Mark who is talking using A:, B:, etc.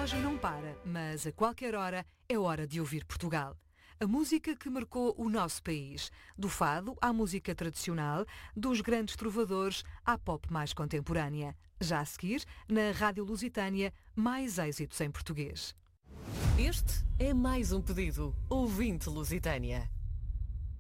A: relógio não para, mas a qualquer hora é hora de ouvir Portugal. A música que marcou o nosso país. Do fado à música tradicional, dos grandes trovadores à pop mais contemporânea. Já a seguir, na Rádio Lusitânia, mais êxitos em português.
B: Este é mais um pedido. Ouvinte Lusitânia.